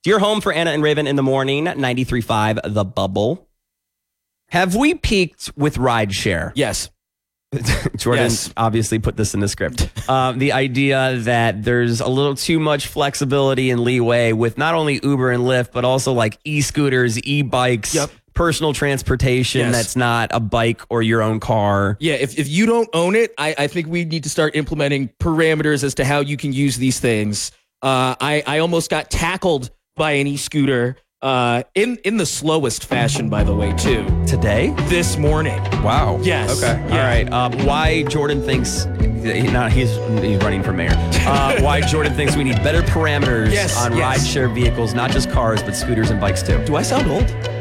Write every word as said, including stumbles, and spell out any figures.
Dear home for Anna and Raven in the morning, ninety-three point five The Bubble. Have we peaked with rideshare? Yes. Jordan Yes. obviously put this in the script. Um, the idea that there's a little too much flexibility and leeway with not only Uber and Lyft, but also like e-scooters, e-bikes, Yep. personal transportation Yes. that's not a bike or your own car. Yeah, if, if you don't own it, I, I think we need to start implementing parameters as to how you can use these things. Uh, I, I almost got tackled by an e-scooter uh, in, in the slowest fashion, by the way, too. Today? This morning. Wow. Yes. Okay. Yeah. All right. Um, why Jordan thinks he, not he's he's running for mayor. Uh, why Jordan thinks we need better parameters Yes, on yes. rideshare vehicles, not just cars, but scooters and bikes too. Do I sound old?